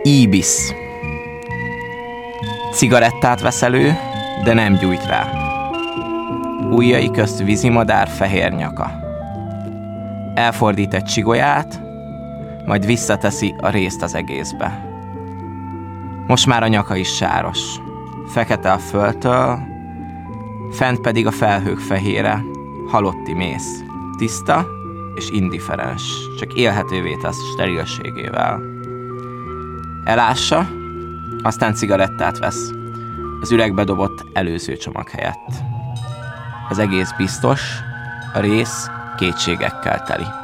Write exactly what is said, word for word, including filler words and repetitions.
Ibis. Cigarettát vesz elő, de nem gyújt rá. Ujjai közt vízimadár fehér nyaka. Elfordít egy csigolyát, majd visszateszi a részt az egészbe. Most már a nyaka is sáros. Fekete a földtől, fent pedig a felhők fehére, halotti mész. Tiszta és indiferens, csak élhetővé tesz sterilségével. Elássa, aztán cigarettát vesz, az üregbe dobott előző csomag helyett. Az egész biztos, a rész kétségekkel teli.